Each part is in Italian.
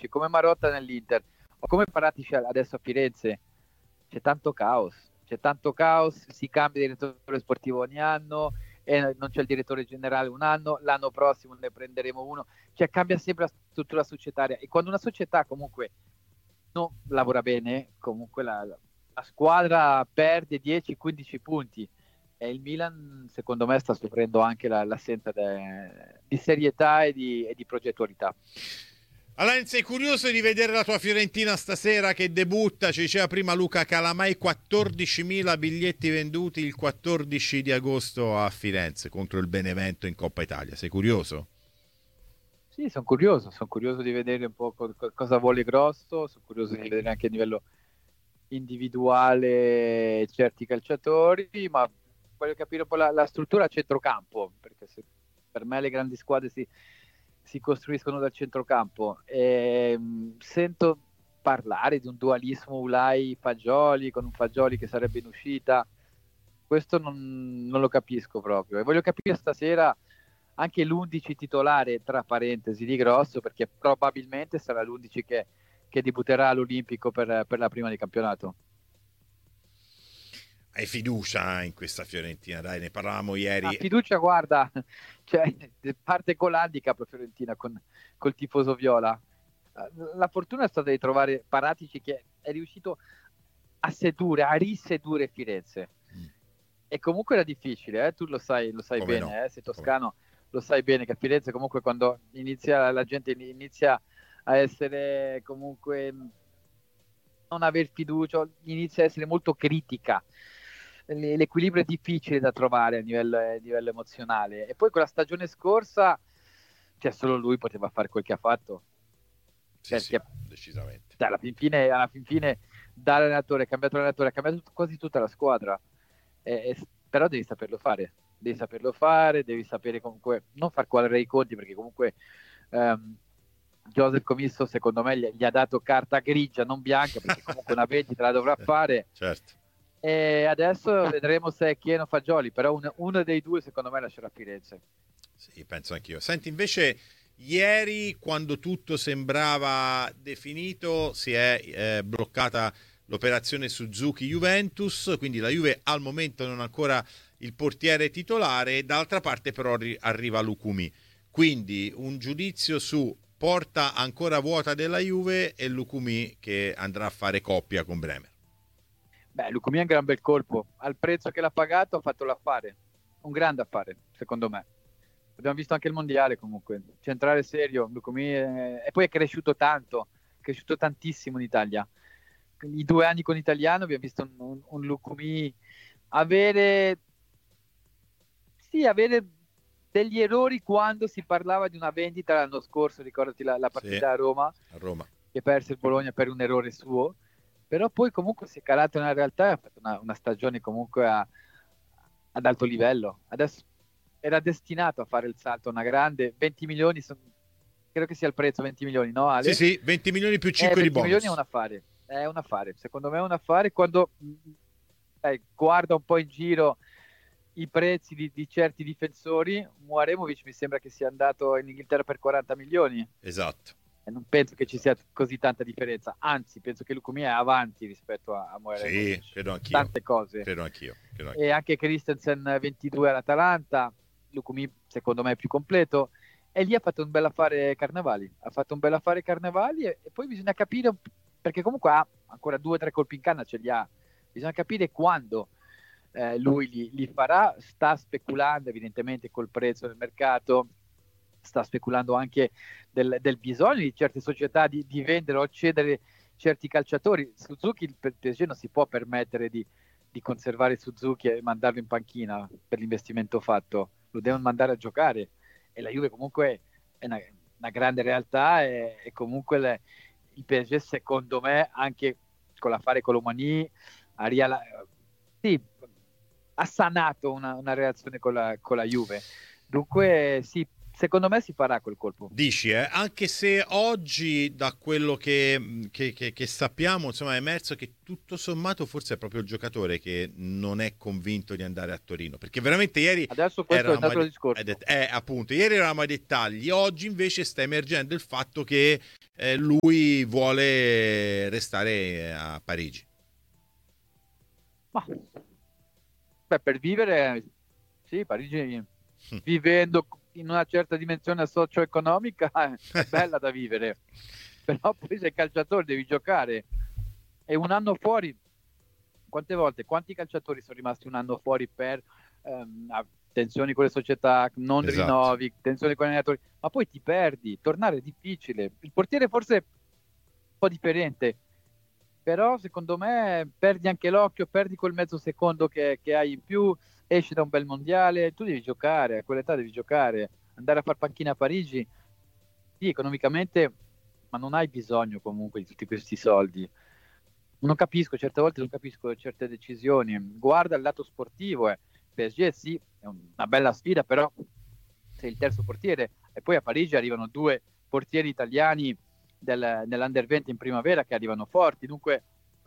capisci? Come Marotta nell'Inter o come Paratici adesso a Firenze. C'è tanto caos, si cambia direttore sportivo ogni anno e non c'è il direttore generale un anno, l'anno prossimo ne prenderemo uno, cioè cambia sempre la struttura societaria, e quando una società comunque non lavora bene, comunque la squadra perde 10-15 punti, e il Milan secondo me sta soffrendo anche l'assenza di serietà e di progettualità. Alain, sei curioso di vedere la tua Fiorentina stasera che debutta? Ci diceva prima Luca Calamai, 14.000 biglietti venduti il 14 di agosto a Firenze contro il Benevento in Coppa Italia. Sei curioso? Sì, sono curioso di vedere un po' cosa vuole Grosso, sono curioso di vedere anche a livello individuale certi calciatori, ma voglio capire un po' la struttura a centrocampo, perché per me le grandi squadre si costruiscono dal centrocampo. Sento parlare di un dualismo Ulai-Fagioli, con un Fagioli che sarebbe in uscita. Questo non lo capisco proprio, e voglio capire stasera anche l'11 titolare, tra parentesi, di Grosso, perché probabilmente sarà l'11 che debutterà all'Olimpico per la prima di campionato. Hai fiducia in questa Fiorentina? Dai, ne parlavamo La ieri. fiducia, guarda, cioè, parte con l'handicap la Fiorentina, col tifoso viola. La fortuna è stata di trovare Paratici, che è riuscito a risedurre Firenze. E comunque era difficile, tu lo sai Come bene, no? sei toscano, lo sai bene che a Firenze comunque quando la gente inizia a essere comunque non aver fiducia, inizia a essere molto critica. L'equilibrio è difficile da trovare a livello emozionale. E poi con la stagione scorsa, cioè solo lui poteva fare quel che ha fatto. Sì, Perché decisamente. alla fin fine dall'allenatore, ha cambiato quasi tutta la squadra. Però devi saperlo fare, devi sapere comunque non far quadrare i conti, perché comunque Joseph Commisso secondo me gli ha dato carta grigia, non bianca, perché comunque una vendita la dovrà fare. Certo. E adesso vedremo se è Chieno o Fagioli, però uno dei due secondo me lascerà Firenze. Sì, penso anch'io. Senti, invece ieri, quando tutto sembrava definito, si è bloccata l'operazione Suzuki-Juventus, quindi la Juve al momento non ha ancora il portiere titolare, d'altra parte però arriva Lukumi. Quindi un giudizio su porta ancora vuota della Juve e Lukumi che andrà a fare coppia con Bremer. Beh, Lukumi è un gran bel colpo, al prezzo che l'ha pagato ha fatto l'affare, un grande affare secondo me. Abbiamo visto anche il mondiale comunque, centrale serio, Lukumi e poi è cresciuto tanto, cresciuto tantissimo in Italia. I 2 anni con l'italiano abbiamo visto un Lukumi avere degli errori quando si parlava di una vendita l'anno scorso, ricordati la partita a Roma, che perse il Bologna per un errore suo, però poi comunque si è calato nella realtà e ha fatto una stagione comunque ad alto livello. Adesso era destinato a fare il salto, una grande 20 milioni, credo che sia il prezzo 20 milioni, no Ale? Sì, 20 milioni più 5 di 20 bonus. milioni è un affare, secondo me è un affare. Quando guarda un po' in giro i prezzi di certi difensori, Muaremovic mi sembra che sia andato in Inghilterra per 40 milioni. Esatto. E non penso che ci sia così tanta differenza, anzi penso che Lukumi è avanti rispetto a Muaremovic. Sì, credo anch'io. Tante cose. Credo anch'io. E anche Christensen 22 all'Atalanta, Lukumi secondo me è più completo, e lì ha fatto un bel affare Carnevali, e poi bisogna capire, perché comunque ha ancora 2 o 3 colpi in canna, ce li ha, bisogna capire quando lui li farà. Sta speculando evidentemente col prezzo del mercato, sta speculando anche del bisogno di certe società di vendere o cedere certi calciatori. Suzuki, il PSG non si può permettere di conservare Suzuki e mandarlo in panchina per l'investimento fatto, lo devono mandare a giocare, e la Juve comunque è una grande realtà, e comunque il PSG secondo me, anche con l'affare Colomani, ha sanato una relazione con la Juve. Dunque sì, secondo me si farà quel colpo. Dici, anche se oggi da quello che sappiamo, insomma, è emerso che tutto sommato forse è proprio il giocatore che non è convinto di andare a Torino, perché veramente ieri adesso questo è un altro discorso. Appunto, ieri eravamo ai dettagli, oggi invece sta emergendo il fatto che lui vuole restare a Parigi. Ma, beh, per vivere, sì, Parigi, vivendo in una certa dimensione socio-economica, è bella da vivere. Però poi sei calciatore, devi giocare. E un anno fuori, quanti calciatori sono rimasti un anno fuori per tensioni con le società, non Esatto. rinnovi, tensioni con gli allenatori, ma poi ti perdi, tornare è difficile. Il portiere forse è un po' differente, però secondo me perdi anche l'occhio, perdi quel mezzo secondo che hai in più, esci da un bel mondiale, tu devi giocare, a quell'età devi giocare, andare a far panchina a Parigi, sì, economicamente, ma non hai bisogno comunque di tutti questi soldi. Non capisco, certe volte non capisco certe decisioni. Guarda il lato sportivo, PSG sì, è una bella sfida, però sei il terzo portiere e poi a Parigi arrivano 2 portieri italiani nell'Under 20 in primavera che arrivano forti, dunque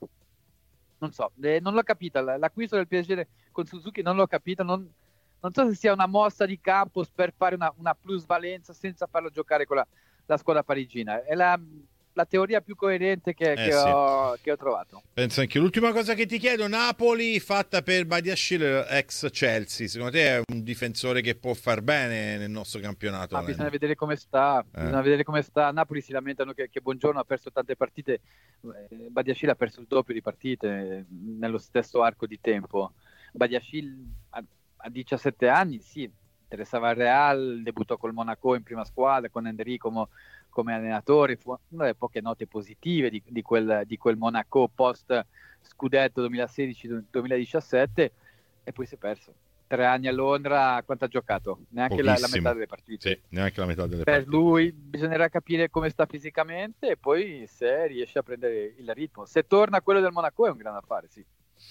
non so, non l'ho capita, l'acquisto del PSG con Suzuki non l'ho capita, non so se sia una mossa di Campos per fare una plusvalenza senza farlo giocare con la squadra parigina. È la teoria più coerente che ho trovato. Penso anche. L'ultima cosa che ti chiedo, Napoli fatta per Badiashile ex Chelsea, secondo te è un difensore che può far bene nel nostro campionato? Bisogna vedere come sta, Napoli si lamentano che Buongiorno ha perso tante partite, Badiashile ha perso il doppio di partite nello stesso arco di tempo. Badiashile a 17 anni, sì, interessava il Real, debuttò col Monaco in prima squadra con Enrico come allenatore, fu una delle poche note positive di quel Monaco post scudetto 2016-2017 e poi si è perso. 3 anni a Londra, quanto ha giocato? Neanche la metà delle partite. Sì, neanche la metà delle per partite. Lui bisognerà capire come sta fisicamente e poi se riesce a prendere il ritmo. Se torna a quello del Monaco è un gran affare, sì.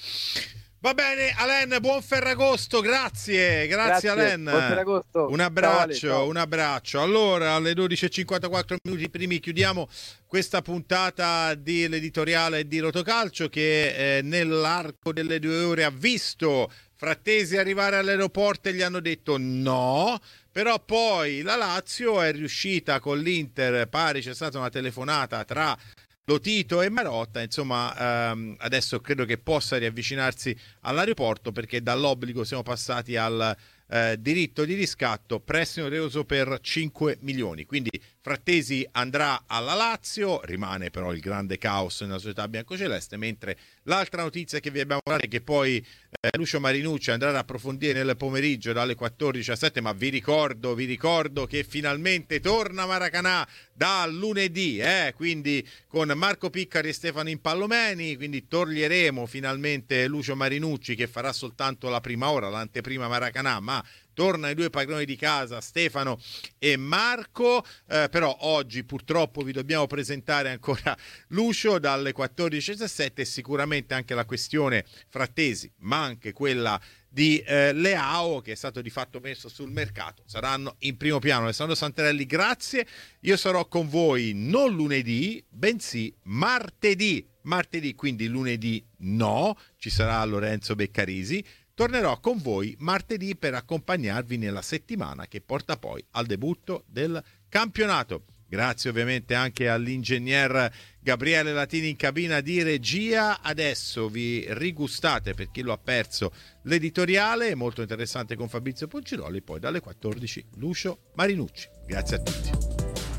Va bene, Alain, buon Ferragosto, grazie Alain. Buon Ferragosto. Un abbraccio, ciao. un abbraccio. Allora, alle 12:54 minuti primi chiudiamo questa puntata dell'editoriale di Rotocalcio che nell'arco delle 2 ore ha visto Frattesi arrivare all'aeroporto e gli hanno detto no, però poi la Lazio è riuscita con l'Inter, pare c'è stata una telefonata tra Lotito e Marotta, insomma adesso credo che possa riavvicinarsi all'aeroporto perché dall'obbligo siamo passati al diritto di riscatto, prestito oneroso per 5 milioni, quindi Frattesi andrà alla Lazio, rimane però il grande caos nella società biancoceleste, mentre l'altra notizia che vi abbiamo dato è che poi Lucio Marinucci andrà ad approfondire nel pomeriggio dalle 14:17, ma vi ricordo che finalmente torna Maracanã da lunedì, quindi con Marco Piccari e Stefano Impallomeni, quindi toglieremo finalmente Lucio Marinucci che farà soltanto la prima ora, l'anteprima Maracanã, ma tornano i 2 padroni di casa, Stefano e Marco, però oggi purtroppo vi dobbiamo presentare ancora Lucio dalle 14:17 e sicuramente anche la questione Frattesi, ma anche quella di Leao che è stato di fatto messo sul mercato, saranno in primo piano. Alessandro Santarelli, grazie, io sarò con voi non lunedì, bensì martedì, quindi lunedì no, ci sarà Lorenzo Beccarisi. Tornerò con voi martedì per accompagnarvi nella settimana che porta poi al debutto del campionato. Grazie ovviamente anche all'ingegner Gabriele Latini in cabina di regia. Adesso vi rigustate, per chi lo ha perso, l'editoriale molto interessante con Fabrizio Ponciroli, poi dalle 14 Lucio Marinucci. Grazie a tutti.